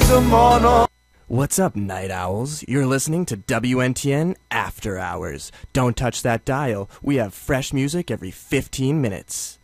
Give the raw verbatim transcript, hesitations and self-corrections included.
the mono. What's up, night owls? You're listening to W N T N After Hours. Don't touch that dial. We have fresh music every fifteen minutes.